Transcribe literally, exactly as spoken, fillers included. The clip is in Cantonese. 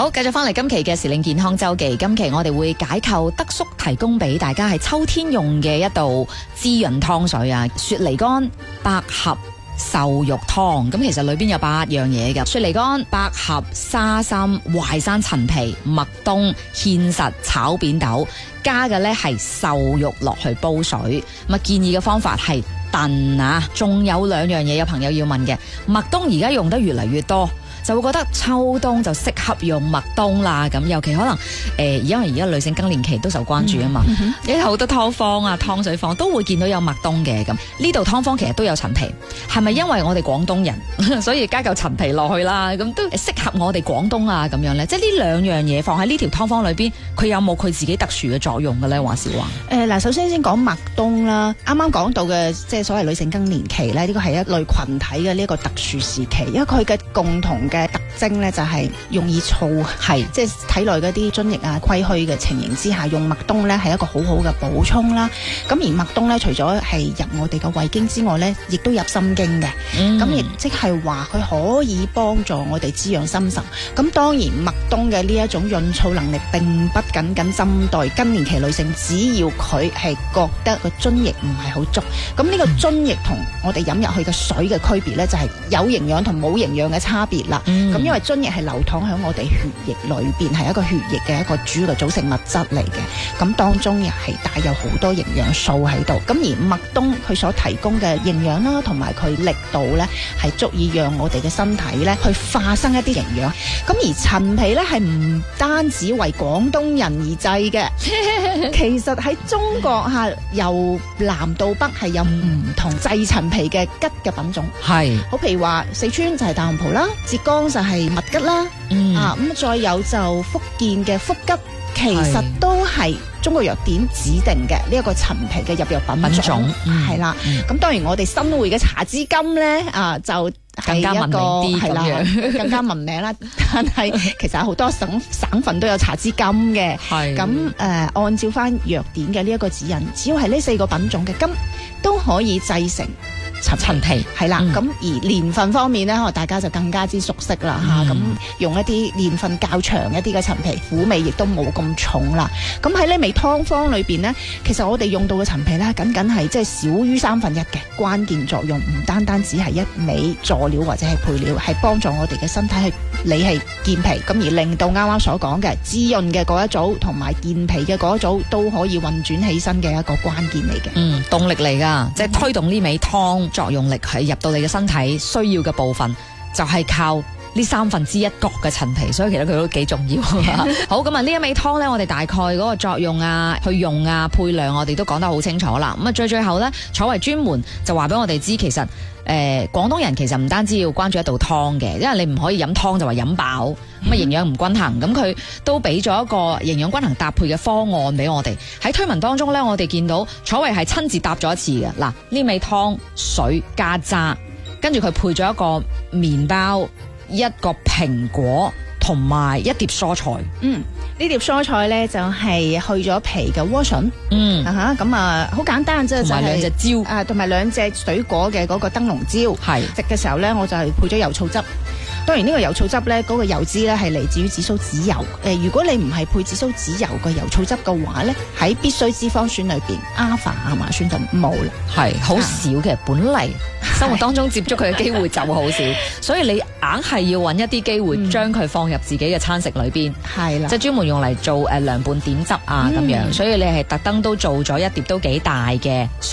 好，繼續翻嚟今期嘅時令健康周記。今期我哋會解構德叔提供俾大家係秋天用嘅一道滋潤湯水啊，雪梨乾百合瘦肉湯。咁其實裏邊有八樣嘢嘅，雪梨乾、百合、沙參、淮山陳皮、麥冬、芡實、炒扁豆，加嘅呢係瘦肉落去煲水。咁啊，建議嘅方法係燉啊。仲有兩樣嘢有朋友要問嘅，麥冬而家用得越嚟越多，就會覺得秋冬就適合用麥冬啦。咁尤其可能誒、呃，因為而家女性更年期都受關注啊嘛，有好、嗯、多湯方啊、湯水坊都會見到有麥冬嘅。咁呢度湯方其實都有陳皮，係咪因為我哋廣東人所以加嚿陳皮落去啦？咁都適合我哋廣東啊咁樣咧？即係呢兩樣嘢放喺呢條湯方裏邊，佢有冇佢自己特殊嘅作用嘅咧？話是話誒嗱，首先先講麥冬啦，啱啱講到嘅即係所謂女性更年期咧，呢個係一類群體嘅呢一個特殊時期，因為佢嘅共同嘅特徵咧就係容易燥，係即係體內嗰啲津液啊虧虛嘅情形之下，用麥冬咧係一個好好嘅補充啦。咁而麥冬咧除咗係入我哋嘅胃經之外咧，亦都入心經嘅。咁亦、嗯、即係話佢可以幫助我哋滋養心神。咁當然麥冬嘅呢一種潤燥能力並不僅僅針對更年期女性，只要佢係覺得個津液唔係好足。咁呢個津液同我哋飲入去嘅水嘅區別咧，就係有營養同冇營養嘅差別啦。咁、嗯、因為津液係流淌喺我哋血液裏邊，係一個血液嘅一個主要嘅組成物質嚟嘅。咁當中又係帶有好多營養素喺度。咁而麥冬佢所提供嘅營養啦，同埋佢力度咧，係足以讓我哋嘅身體咧去化生一啲營養。咁而陳皮咧係唔單止為廣東人而製嘅，其實喺中國吓由南到北係有唔同製陳皮嘅桔嘅品種。係好譬如話四川就係大紅袍啦，浙江就係蜜桔啦，嗯、啊咁再有就福建嘅福桔，其實都係中國藥典指定嘅呢一個陳皮嘅入藥品種，係啦。咁、嗯、當然我哋新會嘅茶之金咧啊就更加聞名啲，係啦，更加聞名啦。但係其實好多省省份都有茶之金嘅，係咁誒，按照翻藥典嘅呢一個指引，只要係呢四個品種嘅金都可以製成陳皮，係啦。咁、嗯、而年份方面咧，可能大家就更加之熟悉啦吓。咁、嗯、用一啲年份較長一啲嘅陳皮，苦味亦都冇咁重啦。咁喺呢味湯方裏邊呢，其實我哋用到嘅陳皮咧，僅僅係即係少於三分一嘅關鍵作用，唔單單只係一味佐料或者係配料，係幫助我哋嘅身體係你係健脾，咁而令到啱啱所講嘅滋潤嘅嗰一組同埋健脾嘅嗰一組都可以運轉起身嘅一個關鍵嚟嘅。嗯，動力嚟噶，即係推動呢味湯。作用力係入到你嘅身體需要嘅部分，就係、是、靠呢三分之一角嘅陳皮，所以其實佢都幾重要。好，咁啊呢一味湯呢，我哋大概嗰個作用啊、去用啊、配量，我哋都講得好清楚啦。咁啊最最後呢，楚慧專門就話俾我哋知，其實誒、呃、廣東人其實唔單止要關注一道湯嘅，因為你唔可以飲湯就話飲飽，咁啊營養唔均衡。咁佢都俾咗一個營養均衡搭配嘅方案俾我哋。喺推文當中呢，我哋見到楚慧係親自搭咗一次嘅。嗱，呢味湯水加渣，跟住佢配咗一個麵包、一個蘋果同埋一碟蔬菜。嗯，呢碟蔬菜咧就係、是、去咗皮嘅萵筍。嗯，啊吓咁啊，好簡單啫，就係兩隻蕉啊，同埋兩隻水果嘅嗰個燈籠椒。係食嘅時候咧，我就係配咗油醋汁。當然呢個油醋汁咧，嗰、那個油脂咧係嚟自於紫蘇籽油。誒、呃，如果你唔係配紫蘇籽油嘅油醋汁嘅話咧，喺必需脂肪酸裏邊，alpha 亞麻酸就冇啦。係好少嘅，本嚟生活當中接觸佢嘅機會就好少，所以你硬係要揾一啲機會將佢放入自己嘅餐食裏邊。係啦、嗯，即係專門用嚟做誒涼拌點汁啊咁樣。嗯、所以你係特登都做咗一碟都幾大嘅